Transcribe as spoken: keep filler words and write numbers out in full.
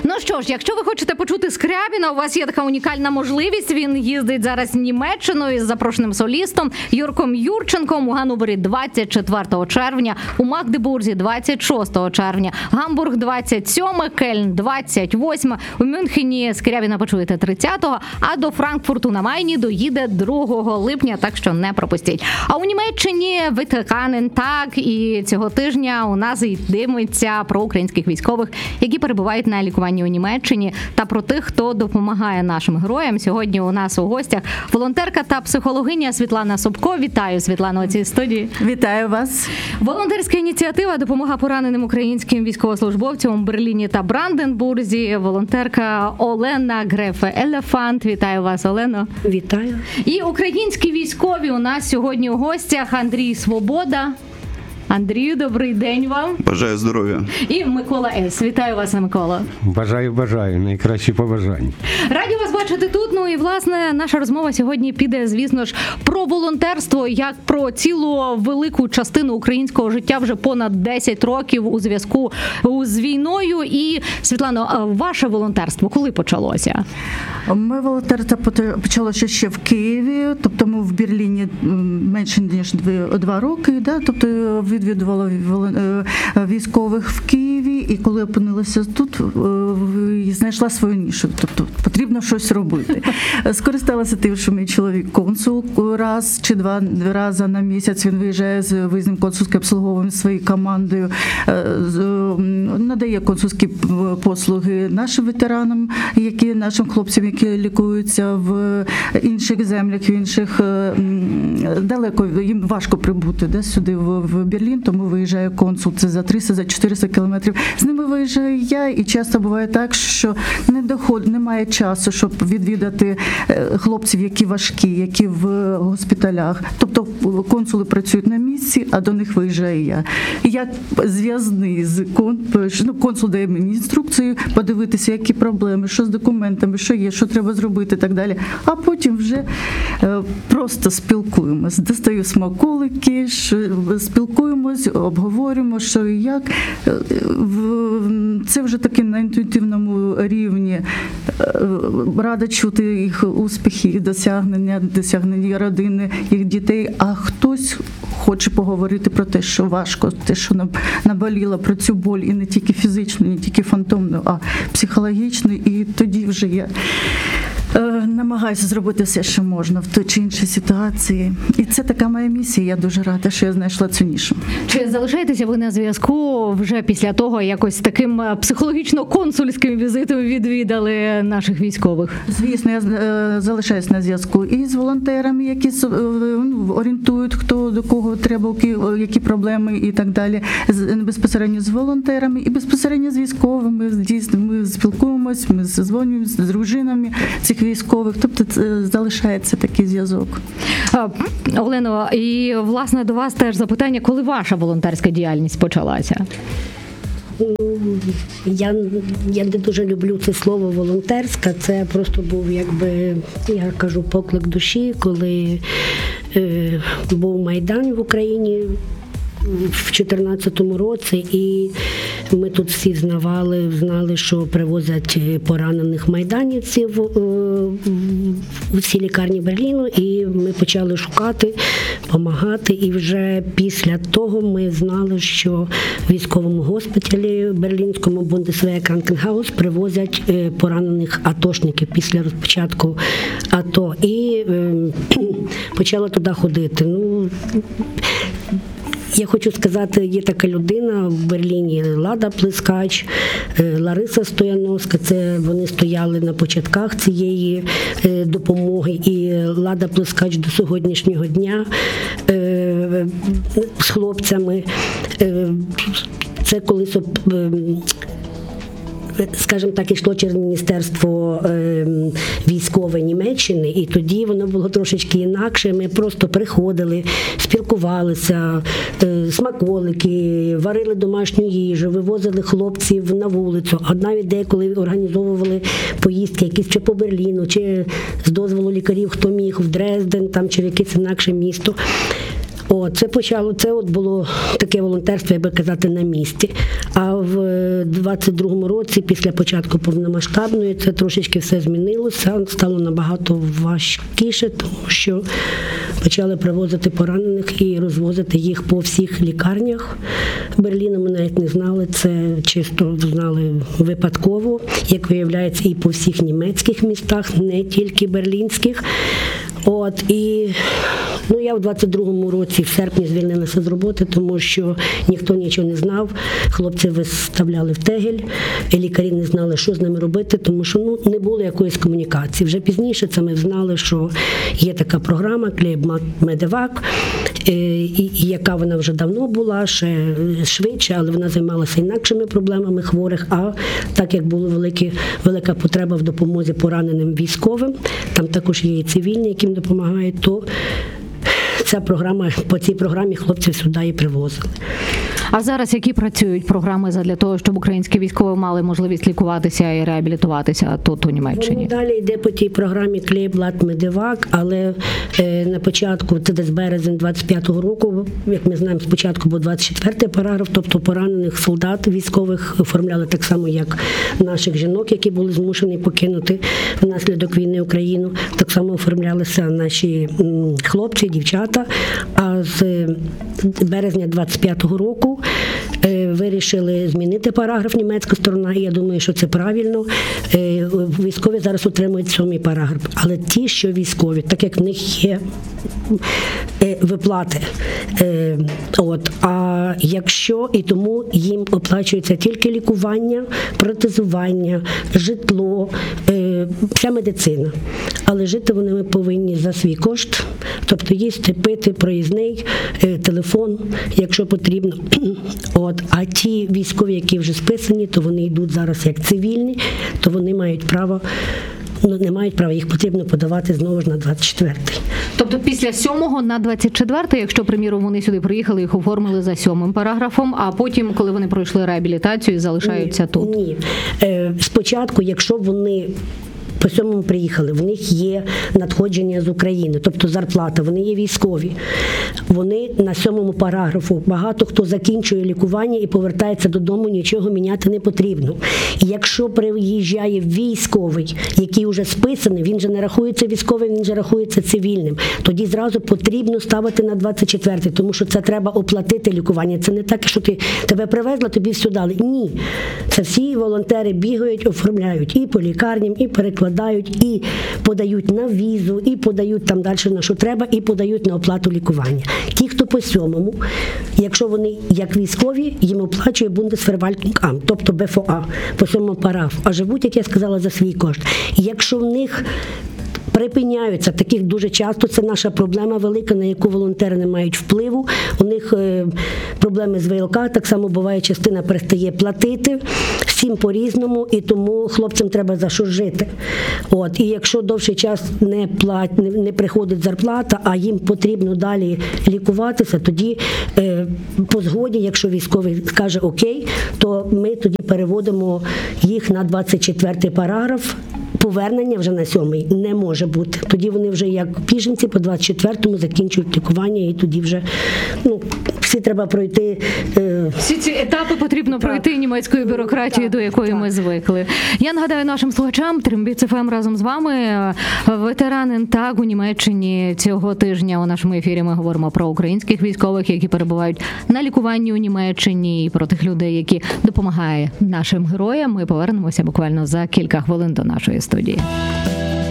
Ну що ж, якщо ви хочете почути Скрябіна, у вас є така унікальна можливість. Він їздить зараз в Німеччину із запрошеним солістом Юрком Юрченком у Ганновері двадцять четвертого червня, у Магдебурзі двадцять шостого червня, Гамбург двадцять сьомого, Кельн двадцять восьмого, у Мюнхені Скрябіна почуєте тридцятого, а до Франкфурту на Майні доїде другого липня, так що не пропустіть. А у Німеччині Витеканен так, і цього тижня у нас йтиметься про українських військових, які перебувають на лікуванні у Німеччині, та про тих, хто допомагає нашим героям. Сьогодні у нас у гостях волонтерка та психологиня Світлана Собко. Вітаю, Світлано, у цій студії. Вітаю вас. Волонтерська ініціатива «Допомога пораненим українським військовослужбовцям у Берліні та Бранденбурзі». Волонтерка Олена Грефе-Елефант. Вітаю вас, Олено. Вітаю. І українські військові у нас сьогодні у гостях. Андрій Свобода. Андрію, добрий день вам. Бажаю здоров'я. І Микола С. Вітаю вас, Микола. Бажаю, бажаю. Найкращі побажання. Раді вас бачити тут. Ну і, власне, наша розмова сьогодні піде, звісно ж, про волонтерство, як про цілу велику частину українського життя вже понад десять років у зв'язку з війною. І, Світлано, ваше волонтерство коли почалося? Моє волонтерство почалося ще в Києві, тобто ми в Берліні менше ніж два роки, да? Тобто відвідувала військових в Києві, і коли опинилася тут, знайшла свою нішу, тобто потрібно щось робити. Скористалася тим, що мій чоловік консул раз чи два рази на місяць, він виїжджає з виїзним консульським обслуговуванням своєю командою, надає консульські послуги нашим ветеранам, які, нашим хлопцям, які лікуються в інших землях, в інших, далеко, їм важко прибути да, сюди в Берлін, тому виїжджає консул, це за триста, за чотириста кілометрів. З ними виїжджаю я, і часто буває так, що не доходить, немає часу, щоб відвідати хлопців, які важкі, які в госпіталях. Тобто консули працюють на місці, а до них виїжджаю я. І я зв'язний з консулом, ну, консул дає мені інструкцію, подивитися, які проблеми, що з документами, що є, що треба зробити і так далі. А потім вже просто спілкуємось. Достаю смаколики, спілкуємось, обговорюємо, що і як. Це вже таки на інтуїтивному рівні. Рада чути їх успіхи, їх досягнення, досягнення родини, їх дітей, а хтось хоче поговорити про те, що важко, те, що наболіло, про цю боль, і не тільки фізичну, не тільки фантомну, а психологічну, і тоді вже я намагаюся зробити все, що можна в той чи іншій ситуації. І це така моя місія. Я дуже рада, що я знайшла цю нішу. Чи залишаєтеся ви на зв'язку вже після того, якось таким психологічно-консульським візитом відвідали наших військових? Звісно, я залишаюся на зв'язку і з волонтерами, які орієнтують, хто до кого треба, які проблеми і так далі. Безпосередньо з волонтерами і безпосередньо з військовими. Дійсно, ми спілкуємось, ми дзвонюємо з дружинами цих військових, тобто залишається такий зв'язок. Олено, і власне до вас теж запитання, коли ваша волонтерська діяльність почалася? Я, я не дуже люблю це слово волонтерська, це просто був, якби, я кажу, поклик душі, коли е, був Майдан в Україні в чотирнадцятому році, і ми тут всі знавали, знали, що привозять поранених майданівців у всі лікарні Берліну, і ми почали шукати, допомагати, і вже після того ми знали, що в військовому госпіталі берлінському Bundeswehr Krankenhaus привозять поранених атошників після розпочатку АТО, і е, почала туди ходити. Ну, я хочу сказати, є така людина в Берліні, Лада Плескач, Лариса Стояновська, це вони стояли на початках цієї допомоги, і Лада Плескач до сьогоднішнього дня з хлопцями, це колись, скажімо так, йшло через Міністерство е, військове Німеччини, і тоді воно було трошечки інакше. Ми просто приходили, спілкувалися, е, смаколики, варили домашню їжу, вивозили хлопців на вулицю, а навіть деколи організовували поїздки якісь чи по Берліну, чи з дозволу лікарів, хто міг, в Дрезден там, чи в якесь інакше місто. О, це почало, це от було таке волонтерство, як би казати, на місці. А в двадцять другому році, після початку повномасштабної, це трошечки все змінилося, стало набагато важкіше, тому що почали привозити поранених і розвозити їх по всіх лікарнях. Берліну ми навіть не знали, це чисто знали випадково, як виявляється, і по всіх німецьких містах, не тільки берлінських. От, і ну, я в двадцять другому році в серпні звільнилася з роботи, тому що ніхто нічого не знав. Хлопці виставляли в тегель, лікарі не знали, що з ними робити, тому що ну, не було якоїсь комунікації. Вже пізніше це ми знали, що є така програма «Клейблат Медевак», яка вона вже давно була, ще швидше, але вона займалася інакшими проблемами хворих, а так як була великі, велика потреба в допомозі пораненим військовим, там також є і цивільні, яким допомагають, то ця програма, по цій програмі хлопців сюди і привозили. А зараз які працюють програми для того, щоб українські військові мали можливість лікуватися і реабілітуватися тут у Німеччині? Воно далі йде по тій програмі «Клейблат Медевак», але е, на початку, це десь березень двадцять п'ятого року, як ми знаємо, спочатку був двадцять четвертий параграф, тобто поранених солдат військових оформляли так само, як наших жінок, які були змушені покинути внаслідок війни Україну, так само оформлялися наші м, хлопці, дівчата, а з березня двадцять п'ятого року вирішили змінити параграф німецька сторона, і я думаю, що це правильно. Військові зараз отримують сьомий параграф, але ті, що військові, так як в них є виплати. От. А якщо і тому їм оплачується тільки лікування, протезування, житло, вся медицина. Але жити вони повинні за свій кошт, тобто їсти, пити, проїзний, телефон, якщо потрібно. От. А ті військові, які вже списані, то вони йдуть зараз як цивільні, то вони мають право, ну, не мають права, їх потрібно подавати знову ж на двадцять четвертий. Тобто після сьомого на двадцять четвертий, якщо, приміром, вони сюди приїхали, їх оформили за сьомим параграфом, а потім, коли вони пройшли реабілітацію, залишаються ні, тут? Ні. Е, спочатку, якщо вони по сьомому приїхали, в них є надходження з України, тобто зарплата, вони є військові. Вони на сьомому параграфу, багато хто закінчує лікування і повертається додому, нічого міняти не потрібно. І якщо приїжджає військовий, який вже списаний, він же не рахується військовим, він же рахується цивільним, тоді зразу потрібно ставити на двадцять четвертий, тому що це треба оплатити лікування. Це не так, що ти, тебе привезли, тобі все дали. Ні. Це всі волонтери бігають, оформляють і по лікарням, і перекладають, і подають на візу, і подають там далі на що треба, і подають на оплату лікування. Ті, хто по сьомому, якщо вони як військові, їм оплачує Bundesverwaltungsamt, тобто Б Ф А, по сьомому параграфу, а живуть, як я сказала, за свій кошт. І якщо в них припиняються, таких дуже часто, це наша проблема велика, на яку волонтери не мають впливу. У них е, проблеми з В Л К, так само буває, частина перестає платити, всім по-різному, і тому хлопцям треба за що жити. От. І якщо довший час не, плат, не, не приходить зарплата, а їм потрібно далі лікуватися, тоді е, по згоді, якщо військовий скаже окей, то ми тоді переводимо їх на двадцять четвертий параграф. Повернення вже на сьомий не може бути. Тоді вони вже як біженці по двадцять четвертому закінчують лікування, і тоді вже ну, всі треба пройти. Е... Всі ці етапи потрібно так. пройти німецькою бюрократією, до якої так. ми звикли. Я нагадаю нашим слухачам, Трембіц еф ем разом з вами. Ветеран ен те а ге у Німеччині цього тижня у нашому ефірі ми говоримо про українських військових, які перебувають на лікуванні у Німеччині, і про тих людей, які допомагають нашим героям. Ми повернемося буквально за кілька хвилин до нашої студії.